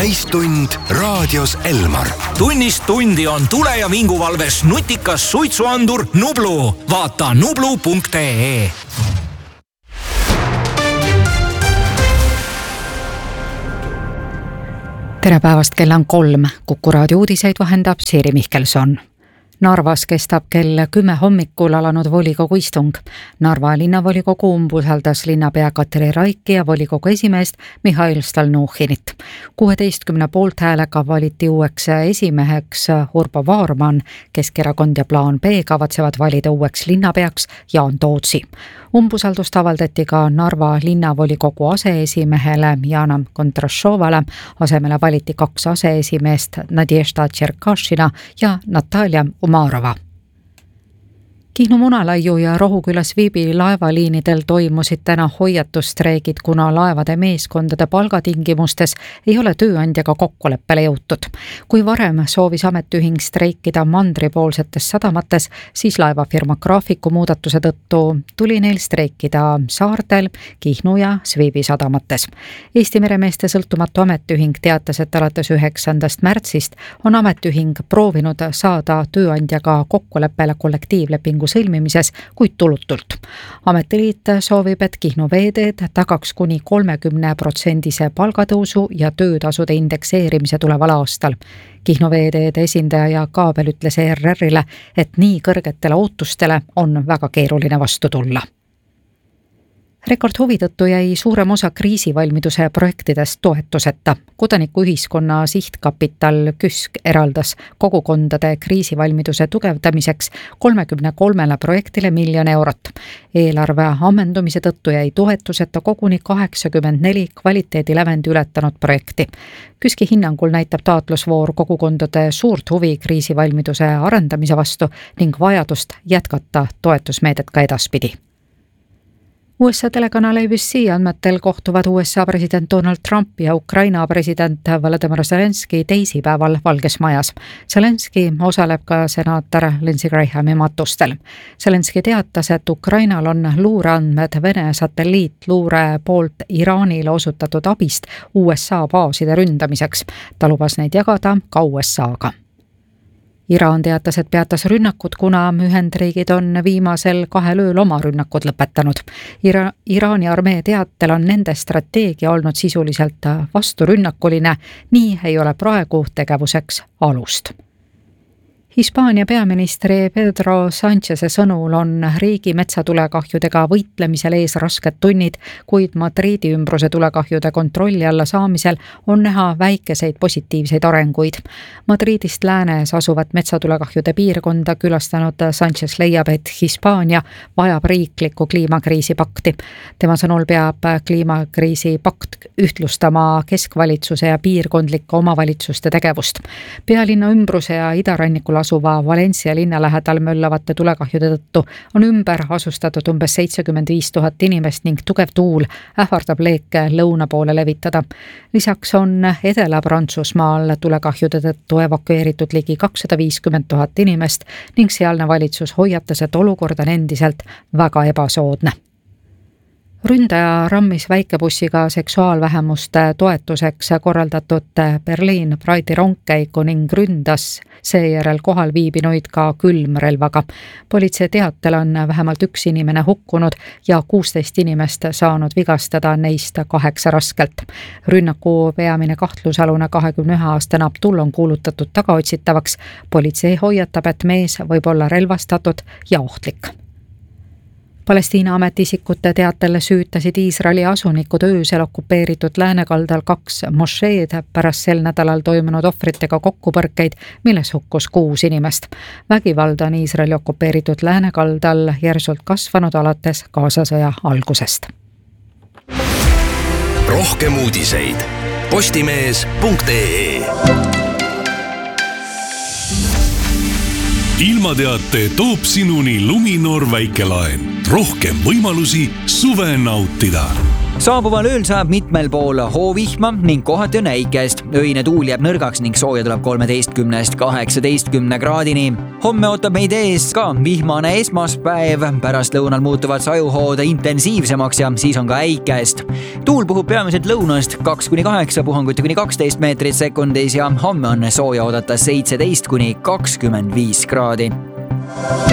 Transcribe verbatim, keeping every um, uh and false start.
täistund raadios Elmar. Tunnist tundi on tule- ja vinguvalves nutikas suitsuandur Nublu. Vaata nublu punkt ee. Tere päevast, kell on kolm. Kuku raadio uudiseid vahendab Siiri Mihkelson. Narvas kestab kell kümme hommikul alanud volikogu istung. Narva linnavolikogu umbusaldas linnapea Katri Raiki ja volikogu esimeest Mihhail Stalnuhhinit. kuueteistkümne poolthäälega valiti uueks esimeheks Urbo Vaarman. Keskerakond ja Plaan B kavatsevad valida uueks linnapeaks Jaan Tootsi. Umbusaldust avaldati ka Narva linnavolikogu aseesimehele Jana Kontrašovale. Asemele valiti kaks aseesimeest Nadježda Tšerkašina ja Natalja Umarova. Kihnu Munalaiu ja Rohukülas Viibi laevaliinidel toimusid täna hoiatusstreigid, kuna laevade meeskondade palgatingimustes ei ole tööandjaga kokkuleppele jõutud. Kui varem soovis ametiühing streikida mandripoolsetes sadamates, siis laevafirma graafiku muudatuse tõttu tuli neil streikida saartel, Kihnu ja Sviibi sadamates. Eesti meremeeste sõltumatu ametiühing teatas, et alates üheksandast märtsist on ametiühing proovinud saada tööandjaga kokkuleppele kollektiivlepingu sõlmimises, kuid tulutult. Ametiliit soovib, et Kihnu veeteed tagaks kuni kolmekümne protsendise palgatõusu ja töötasude indekseerimise tuleval aastal. Kihnu veeteede esindaja ja Kaabel ütles E R R-ile, et nii kõrgetele ootustele on väga keeruline vastu tulla. Rekordhuvi tõttu jäi suurem osa kriisivalmiduse projektidest toetuseta. Kodanikuühiskonna sihtkapital KÜSK eraldas kogukondade kriisivalmiduse tugevdamiseks kolmekümne kolmele projektile miljon eurot. Eelarve ammendumise tõttu jäi toetuseta koguni kaheksakümmend neli kvaliteedilävendi ületanud projekti. KÜSKi hinnangul näitab taotlusvoor kogukondade suurt huvi kriisivalmiduse arendamise vastu ning vajadust jätkata toetusmeedet ka edaspidi. U S A telekanal A B C andmetel kohtuvad U S A president Donald Trump ja Ukraina president Volodymyr Zelenski teisipäeval Valges Majas. Zelenski osaleb ka senaator Lindsey Grahami matustel. Zelenski teatas, et Ukrainal on luureandmed Vene satelliitluure poolt Iraanile osutatud abist U S A baaside ründamiseks. Ta lubas neid jagada ka U S A-ga. Iraan teatas, et peatas rünnakud, kuna Ühendriigid on viimasel kahel ööl oma rünnakud lõpetanud. Ira- Iraani armee teatel on nende strateegia olnud sisuliselt vasturünnakuline, nii ei ole praegu tegevuseks alust. Hispaania peaministri Pedro Sáncheze sõnul on riigi metsatulekahjudega võitlemisel ees rasked tunnid, kuid Madridi ümbruse tulekahjude kontrolli alla saamisel on näha väikeseid positiivseid arenguid. Madridist läänes asuvat metsatulekahjude piirkonda külastanud Sánchez leiab, et Hispaania vajab riiklikku kliimakriisi pakti. Tema sõnul peab kliimakriisi pakt ühtlustama keskvalitsuse ja piirkondlike omavalitsuste tegevust. Pealinna ümbruse ja idarannikul asuva Valencia linna lähedal möllavate tulekahjude tõttu on ümber asustatud umbes seitsekümmend viis tuhat inimest ning tugev tuul ähvardab leeke lõuna poole levitada. Lisaks on Edela-Prantsusmaal tulekahjude tõttu evakueeritud ligi kakssada viiskümmend tuhat inimest ning sealne valitsus hoiatas, et olukord on endiselt väga ebasoodne. Ründaja rammis väikebussiga seksuaalvähemuste toetuseks korraldatud Berliin Pride'i rongkäiku ning ründas seejärel kohal viibinuid ka külmrelvaga. Politsei teatel on vähemalt üks inimene hukkunud ja kuusteist inimest saanud vigastada, neist kaheksa raskelt. Rünnaku peamine kahtlusalune kahekümne ühe aastane Abdul on kuulutatud tagaotsitavaks. Politsei hoiatab, et mees võib olla relvastatud ja ohtlik. Palestiina ametiisikute teatel süütasid Iisraeli asunikud öösel okupeeritud läänekaldal kaks mošeed pärast sel nädalal toimunud ohvritega kokkupõrkeid, milles hukkus kuus inimest. Vägivald on Iisraeli okupeeritud läänekaldal järsult kasvanud alates Gazasõja algusest. Rohkem uudiseid postimees punkt ee. Ilmateate toob sinuni Luminor väikelaen. Rohkem võimalusi suve nautida. Saabuval ööl saab mitmel pool hoovihma ning kohati on äikest. Öine tuul jääb nõrgaks ning sooja tuleb kolmeteistkümnest kaheksateistkümne kraadini. Homme ootab meid ees ka vihmane esmaspäev. Pärast lõunal muutuvad sajuhood intensiivsemaks ja siis on ka äikest. Tuul puhub peamiselt lõunast kaks kuni kaheksa, puhanguti kuni kaksteist meetrit sekundis ja homme on sooja oodata seitseteist kuni kakskümmend viis kraadi.